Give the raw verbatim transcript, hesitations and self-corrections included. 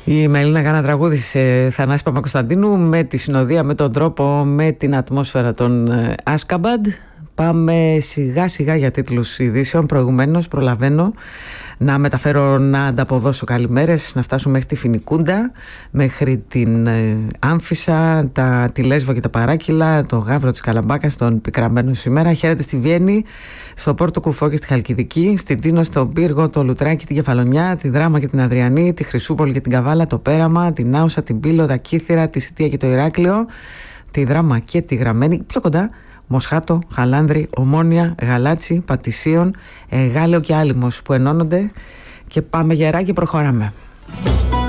Η Μελίνα Γάνα τραγούδι σε Θανάση Παπακοσταντίνου με τη συνοδεία, με τον τρόπο, με την ατμόσφαιρα των Ασκαμπάντ. Πάμε σιγά σιγά για τίτλους ειδήσεων. Προηγουμένως προλαβαίνω να μεταφέρω, να ανταποδώσω καλημέρες, να φτάσουμε μέχρι τη Φινικούντα, μέχρι την ε, Άμφισσα, τα, τη Λέσβο και τα Παράκυλα, το Γαύρο της Καλαμπάκας, τον πικραμένο σήμερα. Χαίρετε στη Βιέννη, στο Πόρτο Κουφό και στη Χαλκιδική, στην Τίνο, στον Πύργο, το Λουτράκι, τη Κεφαλονιά, τη Δράμα και την Αδριανή, τη Χρυσούπολη και την Καβάλα, το Πέραμα, την Άουσα, την Πύλο, τα Κύθυρα, τη Σιτία και το Ηράκλειο, τη Δράμα και τη Γραμμένη. Πιο κοντά Μοσχάτο, Χαλάνδρη, Ομόνια, Γαλάτσι, Πατησίων, Εγάλεο και Άλυμος που ενώνονται. Και πάμε γερά και προχωράμε.